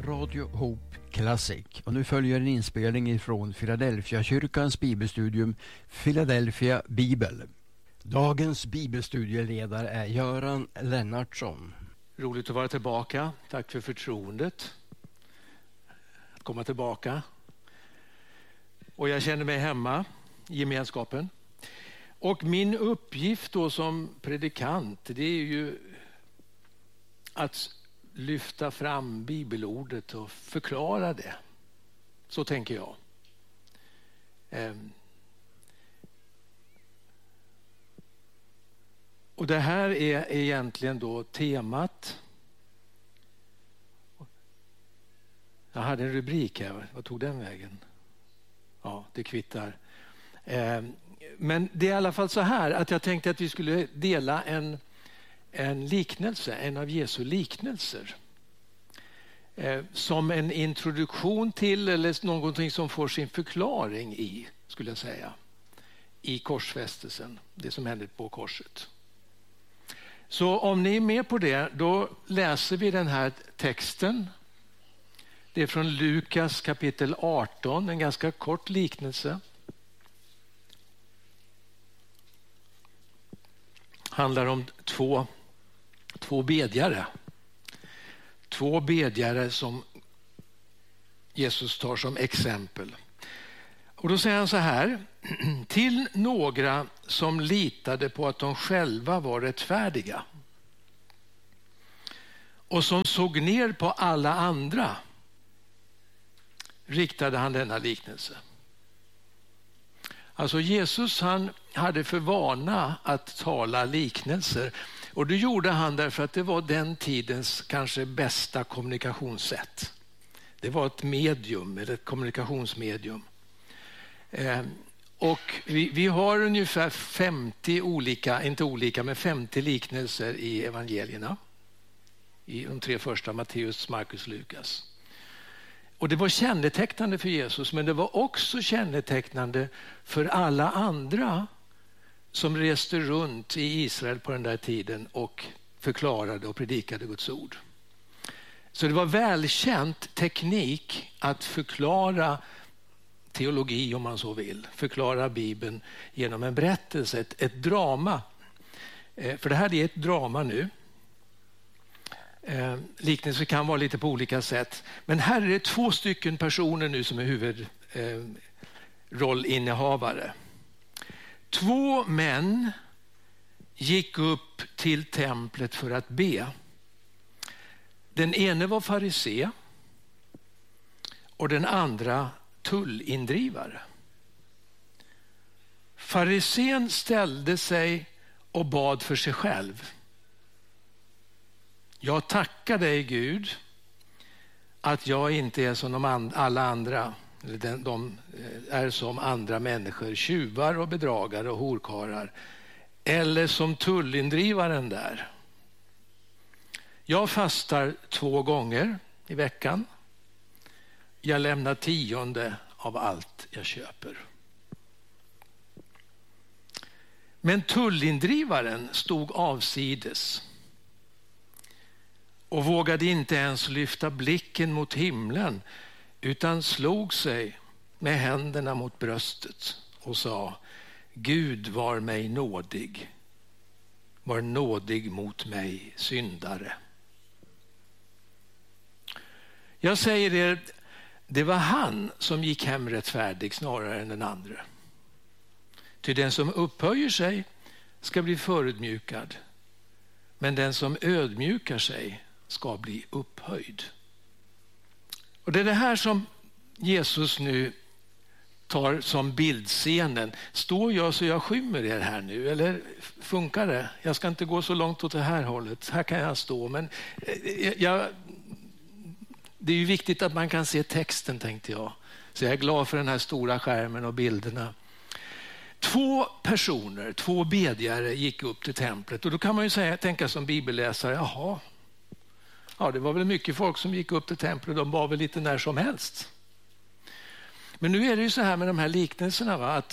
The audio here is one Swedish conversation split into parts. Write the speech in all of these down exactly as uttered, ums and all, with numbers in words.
Radio Hope Classic, och nu följer en inspelning ifrån Philadelphia kyrkans bibelstudium Philadelphia Bibel. Dagens bibelstudieledare är Göran Lennartsson. Roligt att vara tillbaka. Tack för förtroendet att komma tillbaka. Och jag känner mig hemma i gemenskapen. Och min uppgift då som predikant, det är ju att lyfta fram bibelordet och förklara det. Så tänker jag. Och det här är egentligen då temat. Jag hade en rubrik här. Vad tog den vägen? Ja, det kvittar. Men det är i alla fall så här att jag tänkte att vi skulle dela en en liknelse, en av Jesu liknelser. Eh, som en introduktion till, eller någonting som får sin förklaring i, skulle jag säga, i korsfästelsen, det som hände på korset. Så om ni är med på det, då läser vi den här texten. Det är från Lukas kapitel arton, en ganska kort liknelse. Handlar om två Två bedjare. Två bedjare som Jesus tar som exempel. Och då säger han så här. Till några som litade på att de själva var rättfärdiga och som såg ner på alla andra riktade han denna liknelse. Alltså Jesus, han hade för vana att tala liknelser. Och det gjorde han därför att det var den tidens kanske bästa kommunikationssätt. Det var ett medium, eller ett kommunikationsmedium. Eh, och vi, vi har ungefär femtio olika, inte olika, men femtio liknelser i evangelierna. I de tre första, Matteus, Markus, Lukas. Och det var kännetecknande för Jesus, men det var också kännetecknande för alla andra som reste runt i Israel på den där tiden och förklarade och predikade Guds ord. Så det var välkänt teknik att förklara teologi, om man så vill. Förklara Bibeln genom en berättelse, ett, ett drama. För det här är ett drama nu. Liknelser kan vara lite på olika sätt. Men här är det två stycken personer nu som är huvudrollinnehavare. Två män gick upp till templet för att be. Den ene var farisé och den andra tullindrivare. Farisén ställde sig och bad för sig själv. Jag tackar dig, Gud, att jag inte är som de alla andra. De är som andra människor, tjuvar och bedragare och horkarar. Eller som tullindrivaren där. Jag fastar två gånger i veckan. Jag lämnar tionde av allt jag köper. Men tullindrivaren stod avsides och vågade inte ens lyfta blicken mot himlen, utan slog sig med händerna mot bröstet och sa: Gud, var mig nådig, var nådig mot mig syndare. Jag säger er, det var han som gick hem rättfärdig snarare än den andra. Ty den som upphöjer sig ska bli förödmjukad, men den som ödmjukar sig ska bli upphöjd. Och det är det här som Jesus nu tar som bildscenen. Står jag så jag skymmer er här nu? Eller funkar det? Jag ska inte gå så långt åt det här hållet. Här kan jag stå. Men jag, det är ju viktigt att man kan se texten, tänkte jag. Så jag är glad för den här stora skärmen och bilderna. Två personer, två bedjare gick upp till templet. Och då kan man ju säga, tänka som bibelläsare, jaha. Ja, det var väl mycket folk som gick upp till templet. De var väl lite när som helst. Men nu är det ju så här med de här liknelserna, va? Att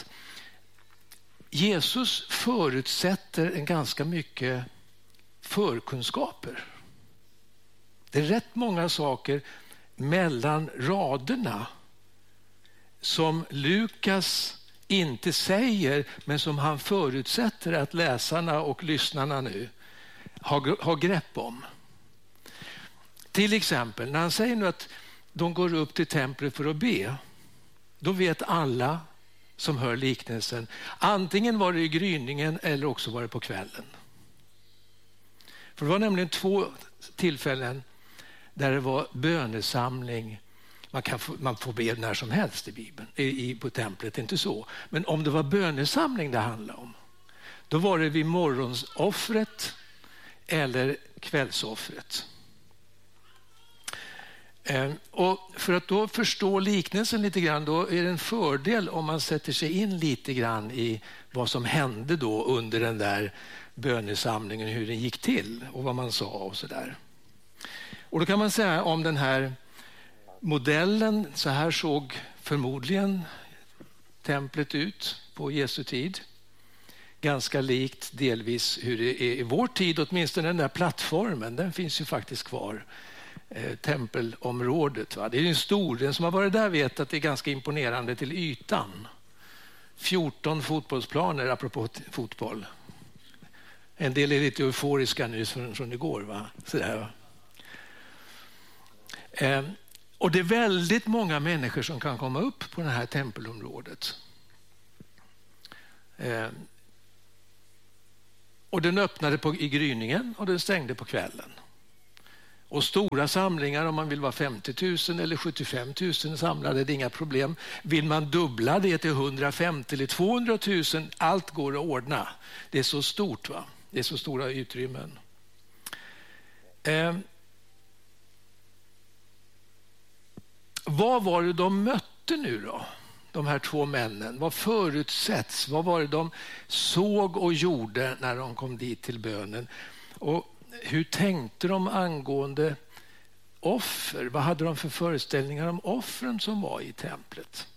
Jesus förutsätter en ganska mycket förkunskaper. Det är rätt många saker mellan raderna som Lukas inte säger, men som han förutsätter att läsarna och lyssnarna nu har, har grepp om. Till exempel när han säger nu att de går upp till templet för att be, då vet alla som hör liknelsen, antingen var det i gryningen eller också var det på kvällen. För det var nämligen två tillfällen där det var bönesamling. Man, kan få, man får be när som helst i Bibeln, i, i, på templet, inte så. Men om det var bönesamling det handlade om, då var det vid morgonsoffret eller kvällsoffret. Eh, och för att då förstå liknelsen lite grann, då är det en fördel om man sätter sig in lite grann i vad som hände då under den där bönesamlingen, hur den gick till och vad man sa och så där. Och då kan man säga om den här modellen, så här såg förmodligen templet ut på Jesu tid. Ganska likt delvis hur det är i vår tid, åtminstone den där plattformen, den finns ju faktiskt kvar. Eh, tempelområdet. Va? Det är en stor, den som har varit där vet att det är ganska imponerande till ytan. fjorton fotbollsplaner apropå fotboll. En del är lite euforiska nu från, från igår. Va? Sådär, va? Eh, och det är väldigt många människor som kan komma upp på det här tempelområdet. Eh, och den öppnade på, i gryningen och den stängde på kvällen. Och stora samlingar, om man vill vara femtio tusen eller sjuttiofem tusen samlade, det är inga problem. Vill man dubbla det till hundrafemtio eller tvåhundra tusen, allt går att ordna. Det är så stort, va? Det är så stora utrymmen. Eh, vad var det de mötte nu då? De här två männen, vad förutsätts? Vad var det de såg och gjorde när de kom dit till bönen? Och hur tänkte de angående offer? Vad hade de för föreställningar om offren som var i templet?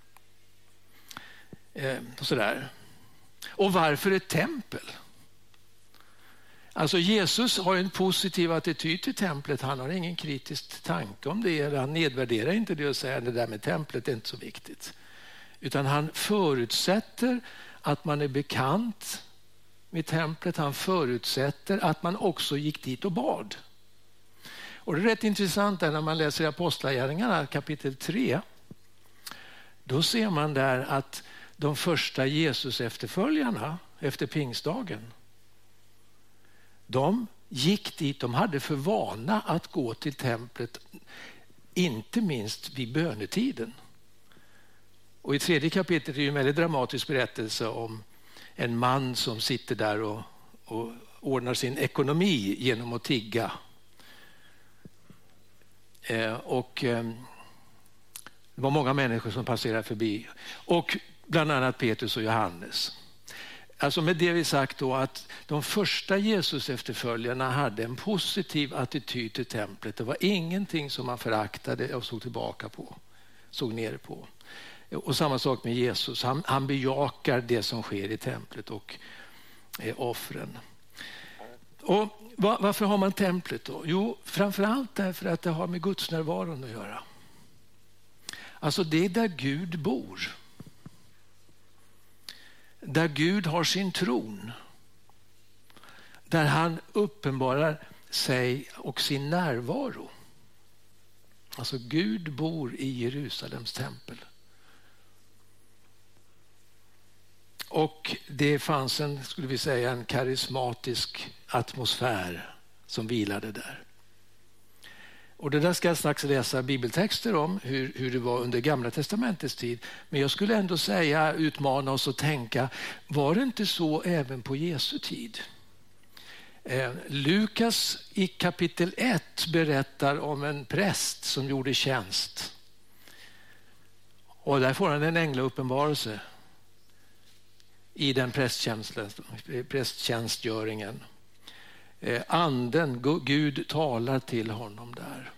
Eh, och sådär. Och varför ett tempel? Alltså Jesus har en positiv attityd till templet. Han har ingen kritisk tanke om det. Han nedvärderar inte det och säger att det där med templet är inte så viktigt. Utan han förutsätter att man är bekant med templet. Han förutsätter att man också gick dit och bad. Och det är rätt intressant när man läser Apostlagärningarna kapitel tre. Då ser man där att de första Jesus efterföljarna efter pingstdagen, de gick dit, de hade för vana att gå till templet, inte minst vid bönetiden. Och i tredje kapitlet är det en väldigt dramatisk berättelse om en man som sitter där och, och ordnar sin ekonomi genom att tigga. Eh, och eh, det var många människor som passerade förbi. Och bland annat Petrus och Johannes. Alltså med det vi sagt då att de första Jesus efterföljarna hade en positiv attityd till templet. Det var ingenting som man föraktade och såg tillbaka på, såg ner på. Och samma sak med Jesus. Han, han bejakar det som sker i templet och eh, offren. Och var, varför har man templet då? Jo, framförallt därför att det har med Guds närvaron att göra. Alltså det är där Gud bor. Där Gud har sin tron. Där han uppenbarar sig och sin närvaro. Alltså Gud bor i Jerusalems tempel. Och det fanns en, skulle vi säga, en karismatisk atmosfär som vilade där. Och det där ska jag strax läsa bibeltexter om, hur, hur det var under Gamla testamentets tid. Men jag skulle ändå säga, utmana oss att tänka, var det inte så även på Jesu tid? Eh, Lukas i kapitel ett berättar om en präst som gjorde tjänst. Och där får han en änglauppenbarelse i den prästtjänstgöringen. Eh, anden, Gud talar till honom där.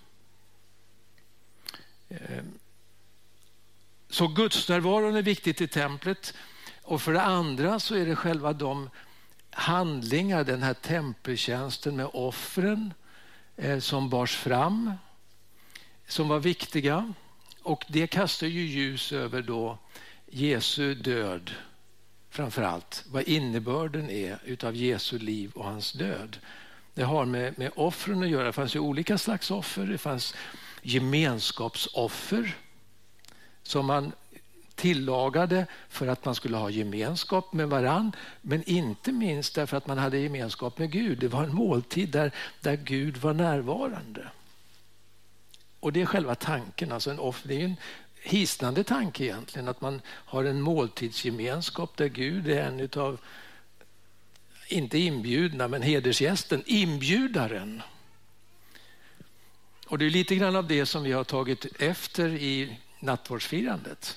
Eh, så Guds närvaron är viktigt i templet. Och för det andra så är det själva de handlingar, den här tempeltjänsten med offren eh, som bars fram, som var viktiga, och det kastar ju ljus över då Jesu död framför allt. Vad innebörden är utav Jesu liv och hans död. Det har med, med offren att göra. Det fanns ju olika slags offer. Det fanns gemenskapsoffer som man tillagade för att man skulle ha gemenskap med varann, men inte minst därför att man hade gemenskap med Gud. Det var en måltid där, där Gud var närvarande. Och det är själva tanken. Alltså en offer, det är en hisnande tanke egentligen, att man har en måltidsgemenskap där Gud är en utav, inte inbjudna, men hedersgästen, inbjudaren. Och det är lite grann av det som vi har tagit efter i nattvardsfirandet.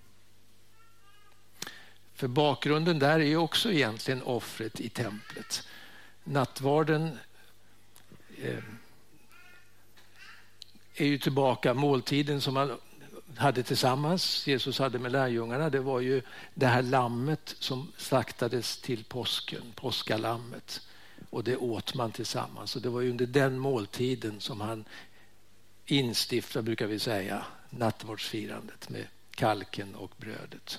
För bakgrunden där är ju också egentligen offret i templet. Nattvarden eh, är ju tillbaka, måltiden som man hade tillsammans, Jesus hade med lärjungarna, det var ju det här lammet som slaktades till påsken, påskalammet, och det åt man tillsammans. Och det var ju under den måltiden som han instiftade, brukar vi säga, nattvardsfirandet med kalken och brödet.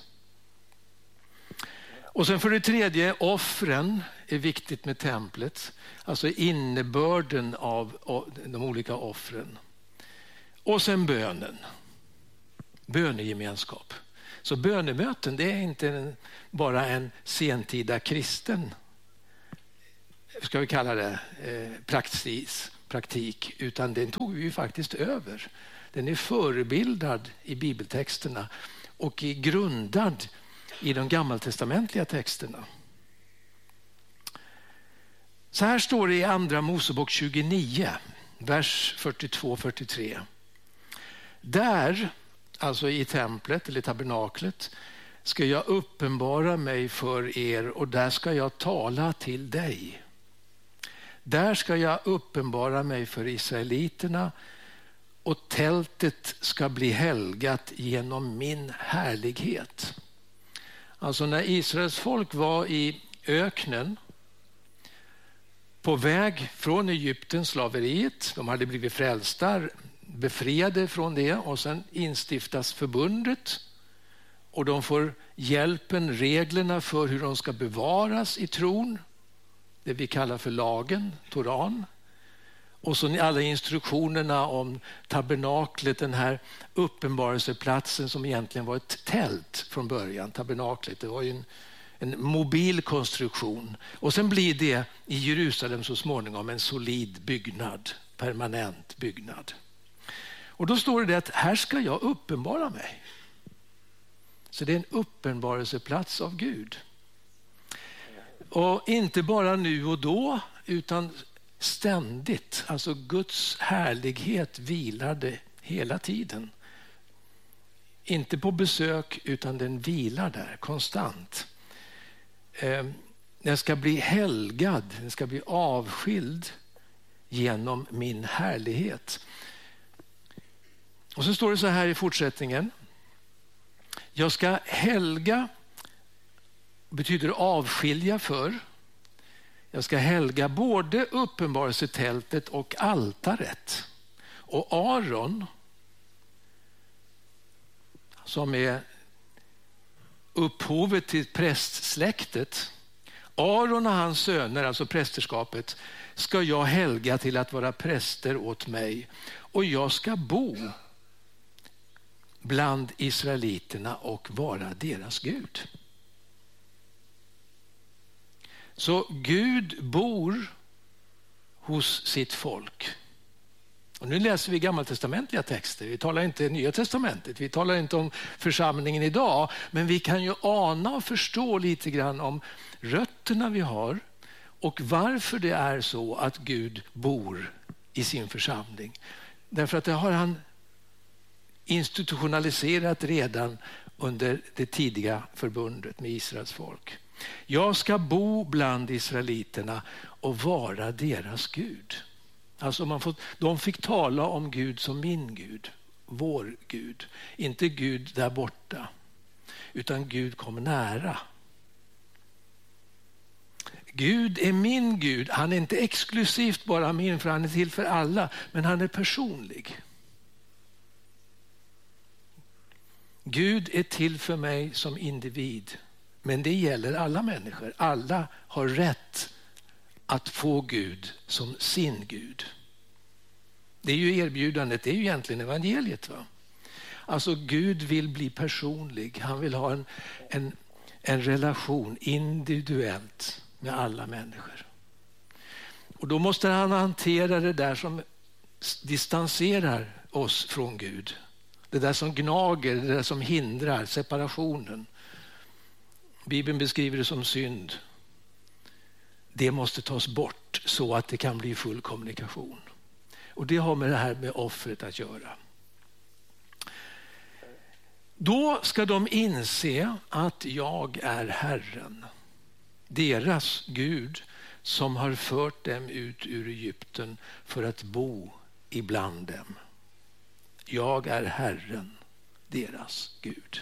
Och sen för det tredje, offren är viktigt med templet, alltså innebörden av de olika offren. Och sen bönen. Bönegemenskap. Så bönemöten, det är inte en, bara en sentida kristen, ska vi kalla det, eh, praktis, praktik, utan den tog vi ju faktiskt över. Den är förebildad i bibeltexterna och är grundad i de gammaltestamentliga texterna. Så här står det i andra Mosebok tjugonio, vers fyrtiotvå fyrtiotre. Där, alltså i templet eller tabernaklet, ska jag uppenbara mig för er och där ska jag tala till dig. Där ska jag uppenbara mig för israeliterna och tältet ska bli helgat genom min härlighet. Alltså när Israels folk var i öknen på väg från Egypten, slaveriet, de hade blivit frälsta, befriade från det, och sen instiftas förbundet och de får hjälpen, reglerna för hur de ska bevaras i tron, det vi kallar för lagen, Toran. Och så alla instruktionerna om tabernaklet, den här uppenbarelseplatsen som egentligen var ett tält från början. Tabernaklet, det var ju en, en mobil konstruktion. Och sen blir det i Jerusalem så småningom en solid byggnad, permanent byggnad. Och då står det att här ska jag uppenbara mig. Så det är en uppenbarelseplats av Gud. Och inte bara nu och då, utan ständigt. Alltså Guds härlighet vilade hela tiden. Inte på besök, utan den vilar där konstant. Den ska bli helgad, den ska bli avskild genom min härlighet. Och så står det så här i fortsättningen. Jag ska helga, betyder avskilja för. Jag ska helga både uppenbarelsetältet och altaret. Och Aron, som är upphovet till prästsläktet, Aron och hans söner, alltså prästerskapet, ska jag helga till att vara präster åt mig. Och jag ska bo bland israeliterna och vara deras Gud. Så Gud bor hos sitt folk. Och nu läser vi gammaltestamentliga texter. Vi talar inte Nya testamentet. Vi talar inte om församlingen idag. Men vi kan ju ana och förstå lite grann om rötterna vi har och varför det är så att Gud bor i sin församling. Därför att det har han institutionaliserat redan under det tidiga förbundet med Israels folk. Jag ska bo bland israeliterna och vara deras Gud. Alltså man får, de fick tala om Gud som min Gud, vår Gud. Inte Gud där borta, utan Gud kom nära. Gud är min Gud. Han är inte exklusivt bara min, för han är till för alla, men han är personlig. Gud är till för mig som individ, men det gäller alla människor. Alla har rätt att få Gud som sin Gud. Det är ju erbjudandet, det är ju egentligen evangeliet. Va? Alltså Gud vill bli personlig, han vill ha en, en, en relation individuellt med alla människor. Och då måste han hantera det där som distanserar oss från Gud. Det där som gnager, det där som hindrar separationen. Bibeln beskriver det som synd. Det måste tas bort så att det kan bli full kommunikation. Och det har med det här med offret att göra. Då ska de inse att jag är Herren, deras Gud, som har fört dem ut ur Egypten för att bo ibland dem. Jag är Herren, deras Gud.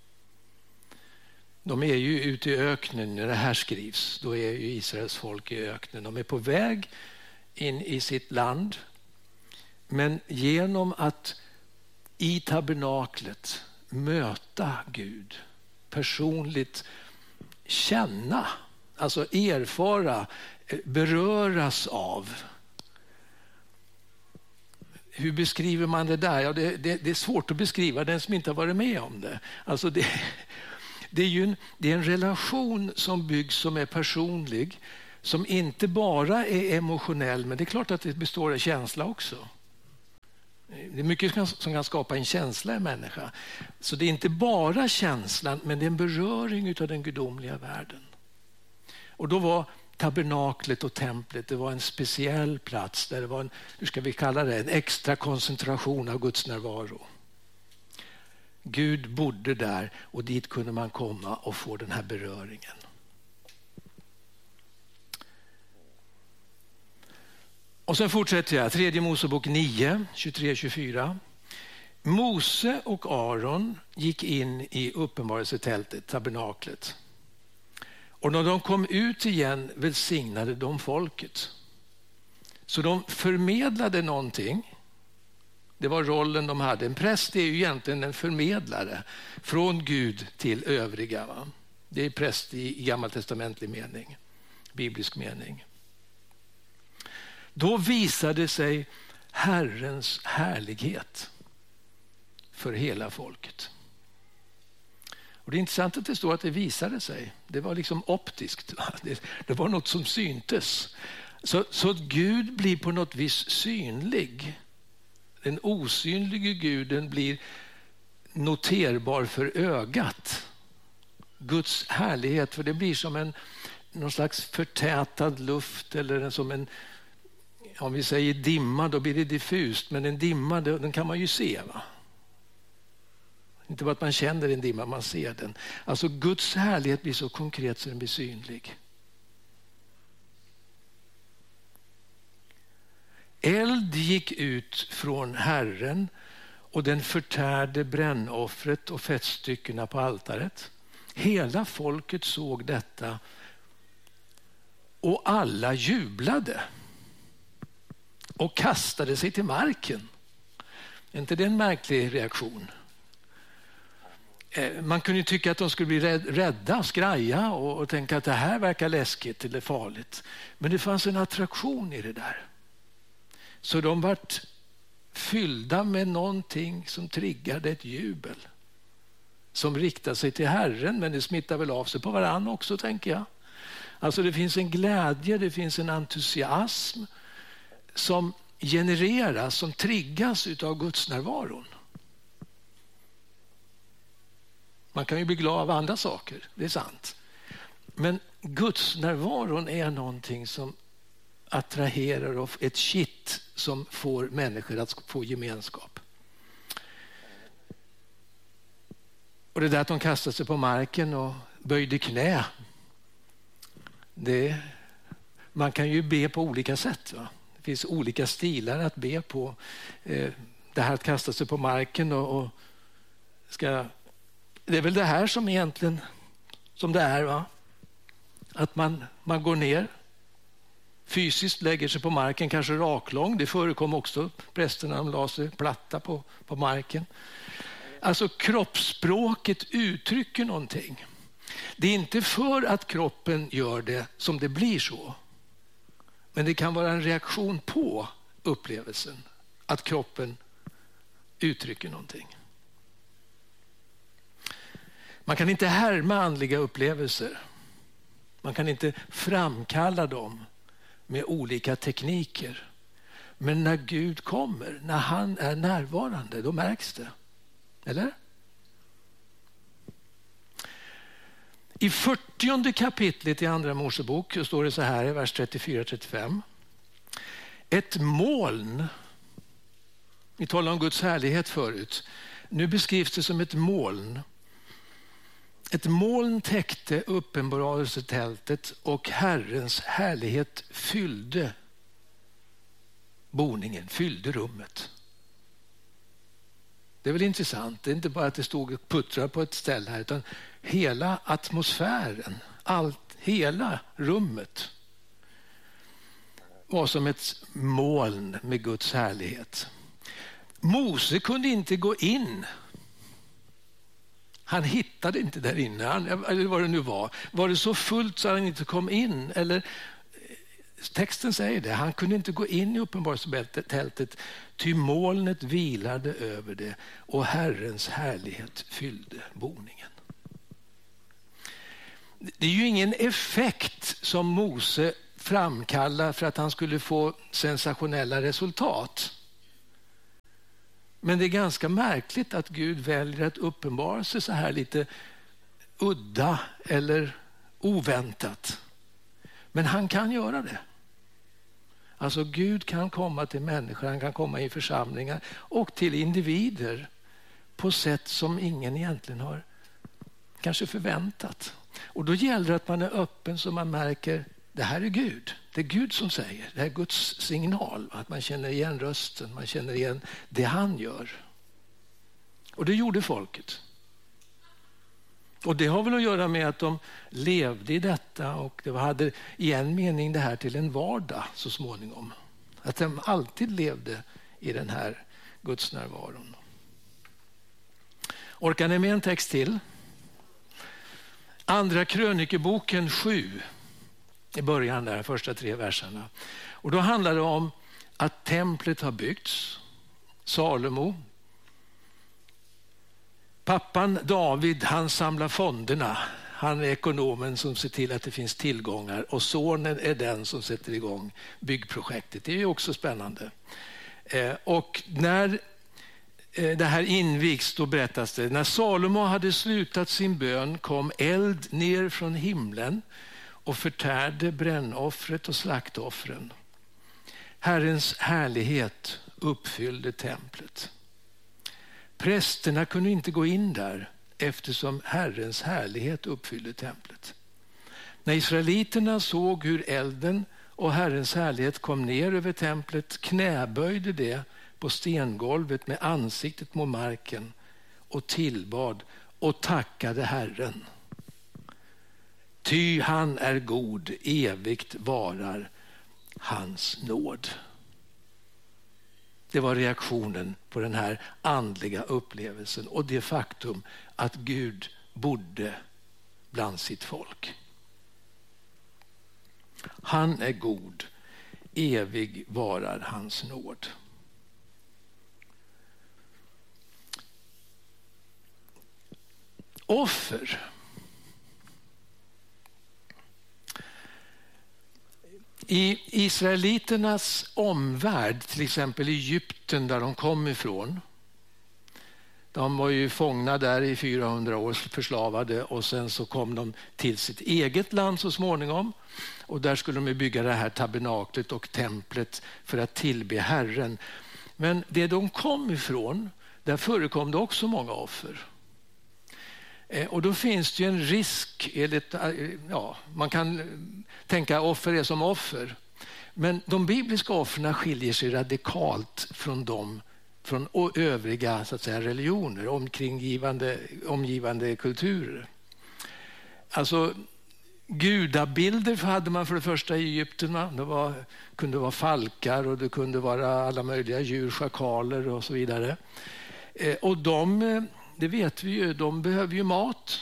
De är ju ute i öknen när det här skrivs. Då är ju Israels folk i öknen. De är på väg in i sitt land. Men genom att i tabernaklet möta Gud, personligt känna, alltså erfara, beröras av. Hur beskriver man det där? Ja, det, det, det är svårt att beskriva den som inte har varit med om det. Alltså det, det är ju en, det är en relation som byggs som är personlig, som inte bara är emotionell, men det är klart att det består av känsla också. Det är mycket som kan skapa en känsla i en människa. Så det är inte bara känslan, men det är en beröring av den gudomliga världen. Och då var tabernaklet och templet, det var en speciell plats där det var en, hur ska vi kalla det, en extra koncentration av Guds närvaro. Gud bodde där och dit kunde man komma och få den här beröringen. Och sen fortsätter jag, tredje Mosebok nio, tjugotre tjugofyra. Mose och Aron gick in i uppenbarelsetältet, tabernaklet. Och när de kom ut igen välsignade de folket. Så de förmedlade någonting. Det var rollen de hade. En präst är ju egentligen en förmedlare från Gud till övriga. Va? Det är präst i, i gammaltestamentlig mening, biblisk mening. Då visade sig Herrens härlighet för hela folket. Och det är intressant att det står att det visade sig. Det var liksom optiskt. Det, det var något som syntes. Så, så att Gud blir på något vis synlig. Den osynlige guden blir noterbar för ögat. Guds härlighet, för det blir som en någon slags förtätad luft eller en, som en, om vi säger dimma, då blir det diffust, men en dimma den kan man ju se, va? Inte bara att man känner en dimma, man ser den. Alltså Guds härlighet blir så konkret så den blir synlig. Eld gick ut från Herren och den förtärde brännoffret och fettstyckena på altaret. Hela folket såg detta och alla jublade och kastade sig till marken. Är inte det en märklig reaktion? Man kunde ju tycka att de skulle bli rädda, skraja och, och tänka att det här verkar läskigt eller farligt. Men det fanns en attraktion i det där. Så de vart fyllda med någonting som triggade ett jubel. Som riktar sig till Herren, men det smittar väl av sig på varann också, tänker jag. Alltså det finns en glädje, det finns en entusiasm som genereras, som triggas utav Guds närvaron. Man kan ju bli glad av andra saker, det är sant. Men Guds närvaron är någonting som attraherar och ett kitt som får människor att få gemenskap. Och det där att de kastade sig på marken och böjde knä. Det, man kan ju be på olika sätt. Va? Det finns olika stilar att be på. Eh, det här att kasta sig på marken och, och ska... Det är väl det här som egentligen som det är, va? Att man, man går ner, fysiskt lägger sig på marken, kanske raklång. Det förekom också prästerna, de la sig platta på, på marken. Alltså kroppsspråket uttrycker någonting. Det är inte för att kroppen gör det som det blir så. Men det kan vara en reaktion på upplevelsen. Att kroppen uttrycker någonting. Man kan inte härma andliga upplevelser. Man kan inte framkalla dem med olika tekniker. Men när Gud kommer, när han är närvarande, då märks det. Eller? I fyrtionde kapitlet i Andra Mosebok står det så här i vers trettiofyra trettiofem. Ett moln, vi talade om Guds härlighet förut, nu beskrivs det som ett moln. Ett moln täckte uppenbarelsetältet och Herrens härlighet fyllde boningen, fyllde rummet. Det är väl intressant, det är inte bara att det stod och puttrade på ett ställe här, utan hela atmosfären, allt, hela rummet var som ett moln med Guds härlighet. Mose kunde inte gå in. Han hittade inte där inne, han, eller vad det nu var. Var det så fullt så han inte kom in? Eller, texten säger det, han kunde inte gå in i uppenbarelsetältet, ty molnet vilade över det och Herrens härlighet fyllde boningen. Det är ju ingen effekt som Mose framkallar för att han skulle få sensationella resultat. Men det är ganska märkligt att Gud väljer att uppenbara sig så här lite udda eller oväntat. Men han kan göra det. Alltså Gud kan komma till människor, han kan komma i församlingar och till individer på sätt som ingen egentligen har kanske förväntat. Och då gäller det att man är öppen så man märker det här är Gud. Det är Gud som säger. Det är Guds signal. Att man känner igen rösten. Man känner igen det han gör. Och det gjorde folket. Och det har väl att göra med att de levde i detta. Och det hade i en mening det här till en vardag så småningom. Att de alltid levde i den här Guds närvaron. Orkar ni med en text till? Andra krönikeboken sju. I början där, första tre verserna. Och då handlar det om att templet har byggts. Salomo. Pappan David, han samlar fonderna. Han är ekonomen som ser till att det finns tillgångar. Och sonen är den som sätter igång byggprojektet. Det är ju också spännande. Eh, och när eh, det här invigs, då berättas det. När Salomo hade slutat sin bön kom eld ner från himlen och förtärde brännoffret och slaktoffren. Herrens härlighet uppfyllde templet. Prästerna kunde inte gå in där eftersom Herrens härlighet uppfyllde templet. När israeliterna såg hur elden och Herrens härlighet kom ner över templet knäböjde det på stengolvet med ansiktet mot marken och tillbad och tackade Herren. Ty han är god, evigt varar hans nåd. Det var reaktionen på den här andliga upplevelsen och det faktum att Gud bodde bland sitt folk. Han är god, evig varar hans nåd. Offer. I israeliternas omvärld, till exempel Egypten där de kom ifrån. De var ju fångna där i fyrahundra år, förslavade, och sen så kom de till sitt eget land så småningom. Och där skulle de bygga det här tabernaklet och templet för att tillbe Herren. Men det de kom ifrån, där förekom det också många offer. Och då finns det ju en risk, ja, man kan tänka offer är som offer. Men de bibliska offren skiljer sig radikalt från dem, från övriga så att säga, religioner, omkringgivande, omgivande kulturer. Alltså gudabilder hade man för det första i Egypten. Det var, kunde vara falkar och det kunde vara alla möjliga djur, schakaler och så vidare. Och de det vet vi ju, de behöver ju mat.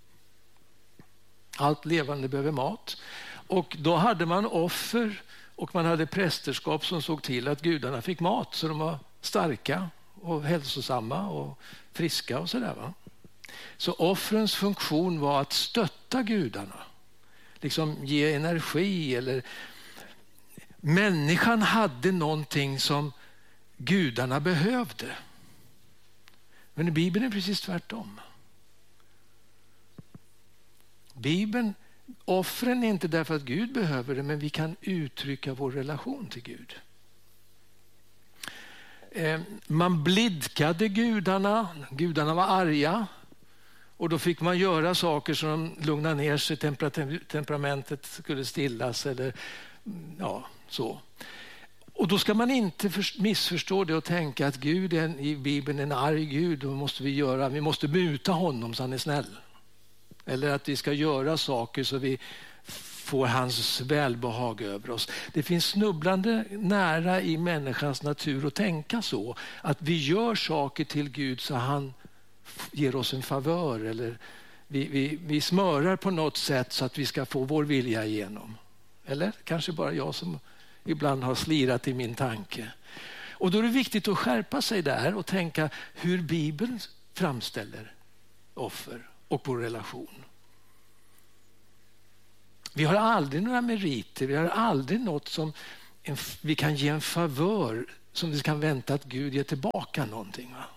Allt levande behöver mat. Och då hade man offer och man hade prästerskap som såg till att gudarna fick mat, så de var starka och hälsosamma och friska och sådär, va? Så offrens funktion var att stötta gudarna, liksom ge energi. Eller människan hade någonting som gudarna behövde. Men i Bibeln är det precis tvärtom. Bibeln, offren är inte därför att Gud behöver det, men vi kan uttrycka vår relation till Gud. Man blidkade gudarna, gudarna var arga. Och då fick man göra saker som lugnade ner sig, temperamentet skulle stillas eller ja, så. Och då ska man inte missförstå det och tänka att Gud är i Bibeln en arg Gud och måste vi göra, vi måste muta honom så han är snäll. Eller att vi ska göra saker så vi får hans välbehag över oss. Det finns snubblande nära i människans natur att tänka så, att vi gör saker till Gud så han ger oss en favör, eller vi, vi, vi smörar på något sätt så att vi ska få vår vilja igenom. Eller kanske bara jag som ibland har slirat i min tanke. Och då är det viktigt att skärpa sig där och tänka hur Bibeln framställer offer och vår relation. Vi har aldrig några meriter, vi har aldrig något som en, vi kan ge en favör som vi kan vänta att Gud ger tillbaka någonting, va?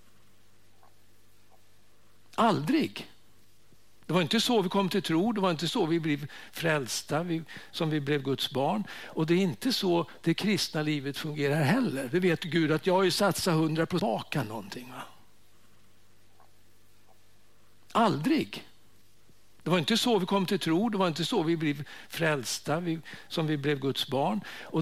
Aldrig. Det var inte så vi kom till tro, det var inte så vi blev frälsta, vi, som vi blev Guds barn. Och det är inte så det kristna livet fungerar heller. Det vet Gud att jag har ju satsat hundra procent tillbaka någonting, va? Aldrig. Det var inte så vi kom till tro, det var inte så vi blev frälsta, vi, som vi blev Guds barn. Och